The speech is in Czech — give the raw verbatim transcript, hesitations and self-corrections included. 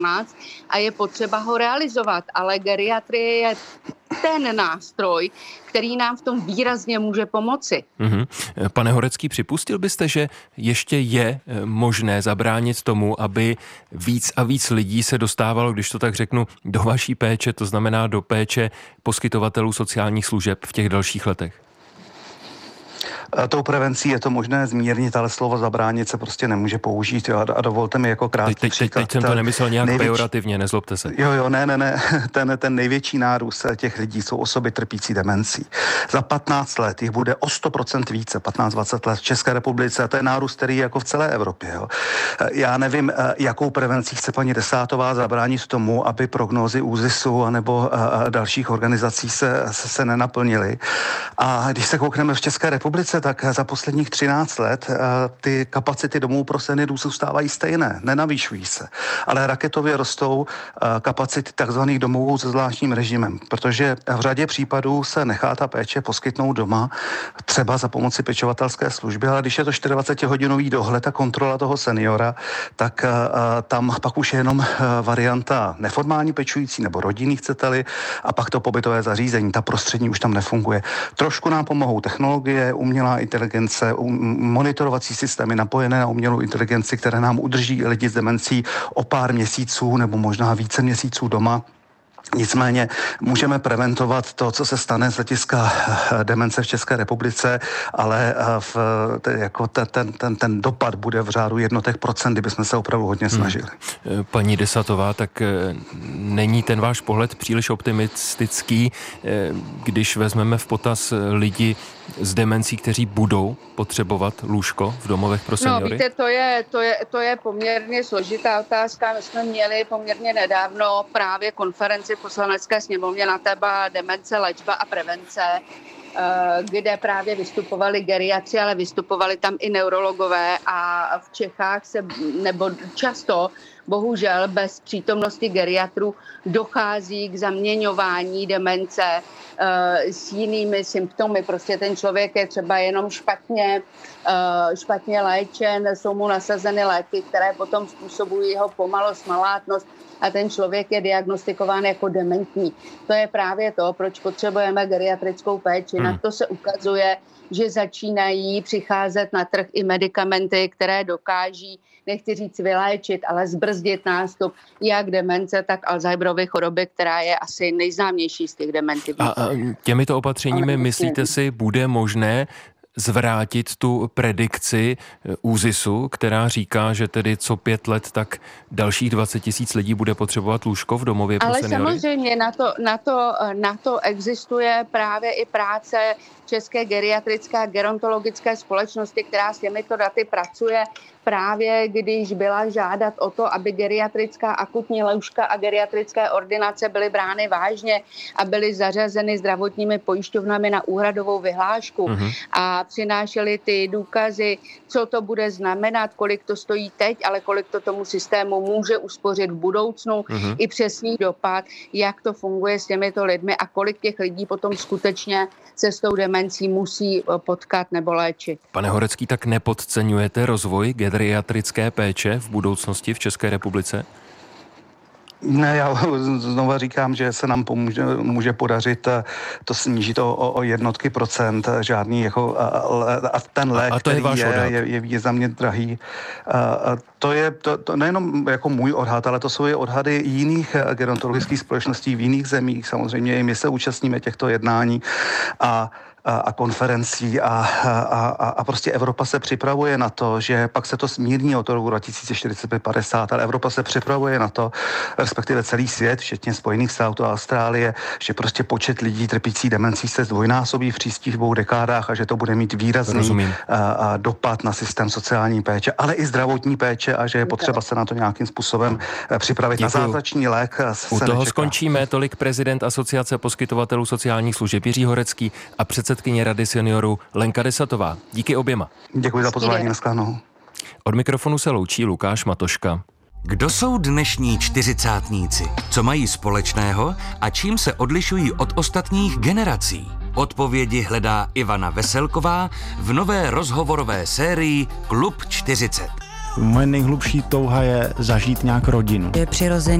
a je potřeba ho realizovat, ale geriatrie je ten nástroj, který nám v tom výrazně může pomoci. Mm-hmm. Pane Horecký, připustil byste, že ještě je možné zabránit tomu, aby víc a víc lidí se dostávalo, když to tak řeknu, do vaší péče, to znamená do péče poskytovatelů sociálních služeb v těch dalších letech? Tou prevencí je to možné zmírnit, ale slovo zabránit se prostě nemůže použít. Jo. A dovolte mi jako krátký teď, příklad. Teď jsem to nemyslel nějak největší... pejorativně, nezlobte se. Jo, jo, ne, ne, ne. Ten, ten největší nárůst těch lidí jsou osoby trpící demencí. Za patnáct let jich bude o sto procent více, patnáct dvacet let v České republice. A to je nárůst, který je jako v celé Evropě. Jo. Já nevím, jakou prevencí chce paní Desátová zabránit tomu, aby prognózy ÚZISu anebo dalších organizací se, se, se nenaplnily. A když se koukneme v České republice, tak za posledních třináct let ty kapacity domů pro seniory zůstávají stejné, nenavýšují se. Ale raketově rostou kapacity takzvaných domovů se zvláštním režimem, protože v řadě případů se nechá ta péče poskytnout doma, třeba za pomoci pečovatelské služby, ale když je to dvacetihodinový dohled a kontrola toho seniora, tak tam pak už je jenom varianta neformální pečující nebo rodinný, chcete-li, a pak to pobytové zařízení, ta prostřední už tam nefunguje. Trošku nám pomohou technologie, umělá inteligence, monitorovací systémy napojené na umělou inteligenci, které nám udrží lidi s demencí o pár měsíců nebo možná více měsíců doma. Nicméně můžeme preventovat to, co se stane z hlediska demence v České republice, ale v, jako ten, ten, ten, ten dopad bude v řádu jednotek procent, kdybychom se opravdu hodně snažili. Hmm. Paní Desátová, tak není ten váš pohled příliš optimistický, když vezmeme v potaz lidi s demencí, kteří budou potřebovat lůžko v domovech pro seniory? No, víte, to je, to je, to je poměrně složitá otázka. My jsme měli poměrně nedávno právě konferenci v Poslanecké sněmovně na téma demence, léčba a prevence, kde právě vystupovali geriatři, ale vystupovali tam i neurologové a v Čechách se, nebo často, bohužel bez přítomnosti geriatrů dochází k zaměňování demence uh, s jinými symptomy. Prostě ten člověk je třeba jenom špatně, uh, špatně léčen, jsou mu nasazeny léky, které potom způsobují jeho pomalost, malátnost a ten člověk je diagnostikován jako dementní. To je právě to, proč potřebujeme geriatrickou péči. Hmm. Na to se ukazuje, že začínají přicházet na trh i medikamenty, které dokáží, nechci říct vyléčit, ale zbrzdit nástup jak demence, tak Alzheimerovy choroby, která je asi nejznámější z těch dementivních. A, a těmito opatřeními, myslíte si, bude možné zvrátit tu predikci ÚZISu, která říká, že tedy co pět let tak dalších dvacet tisíc lidí bude potřebovat lůžko v domově pro seniory? Ale samozřejmě na to, na, to, na to existuje právě i práce České geriatrické a gerontologické společnosti, která s těmito daty pracuje, právě když byla žádat o to, aby geriatrická akutní lůžka a geriatrické ordinace byly brány vážně a byly zařazeny zdravotními pojišťovnami na úhradovou vyhlášku mm-hmm. a přinášely ty důkazy, co to bude znamenat, kolik to stojí teď, ale kolik to tomu systému může uspořit v budoucnu, mm-hmm. i přesný dopad, jak to funguje s těmito lidmi a kolik těch lidí potom skutečně se s tou demencí musí potkat nebo léčit. Pane Horecký, tak nepodceňujete rozvoj geriatrické péče v budoucnosti v České republice? Ne, já znova říkám, že se nám pomůže, může podařit to snížit o, o jednotky procent, žádný jako a ten lék, a to který je, je, je, je významně drahý. A, a to je to, to nejenom jako můj odhad, ale to jsou i odhady jiných gerontologických společností v jiných zemích. Samozřejmě i my se účastníme těchto jednání a A, a konferencí a, a, a, a prostě Evropa se připravuje na to, že pak se to smírní od roku dva tisíce čtyřicet pět padesát, ale Evropa se připravuje na to, respektive celý svět, včetně Spojených států a Austrálie, že prostě počet lidí trpící demencí se zdvojnásobí v příštích dvou dekádách a že to bude mít výrazný a, a dopad na systém sociální péče, ale i zdravotní péče a že je potřeba se na to nějakým způsobem připravit. Děkuju. Na zázračný lék se U toho nečeká. Skončíme. Tolik prezident Asociace poskytovatelů sociálních služeb Jiří Horecký a předsedkyně Rady seniorů Lenka Desátová. Díky oběma. Děkuji za pozvání, nashledanou. Od mikrofonu se loučí Lukáš Matoška. Kdo jsou dnešní čtyřicátníci? Co mají společného a čím se odlišují od ostatních generací? Odpovědi hledá Ivana Veselková v nové rozhovorové sérii Klub čtyřicet. Moje nejhlubší touha je zažít nějak rodinu. Je přirozený